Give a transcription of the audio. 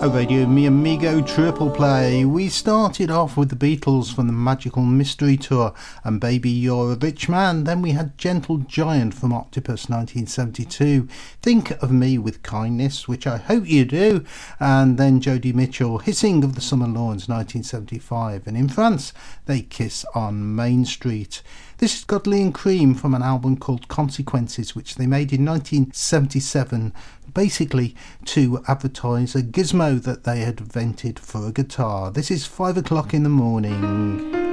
A Radio Mi Amigo triple play. We started off with the Beatles from the Magical Mystery Tour and Baby You're a Rich Man. Then we had Gentle Giant from Octopus 1972. Think of Me with Kindness, which I hope you do. And then Jody Mitchell, Hissing of the Summer Lawns 1975. And in France, They Kiss on Main Street. This is Godley and Cream from an album called Consequences, which they made in 1977, basically to advertise a gizmo that they had invented for a guitar. This is 5 o'clock in the morning.